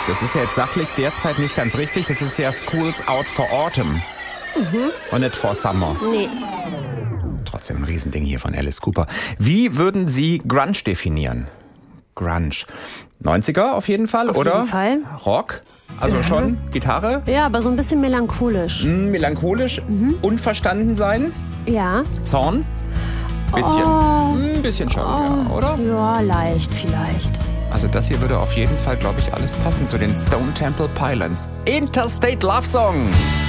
Das ist ja jetzt sachlich derzeit nicht ganz richtig. Das ist ja School's Out for Autumn. Und nicht for Summer. Nee. Trotzdem ein Riesending hier von Alice Cooper. Wie würden Sie Grunge definieren? Grunge. 90er auf jeden Fall, oder? Auf jeden Fall. Rock? Also schon Gitarre? Ja, aber so ein bisschen melancholisch. Melancholisch? Unverstanden sein? Ja. Zorn? Bisschen. Ein bisschen schon, ja, oder? Ja, leicht vielleicht. Also das hier würde auf jeden Fall, glaube ich, alles passen zu den Stone Temple Pilots. Interstate Love Song.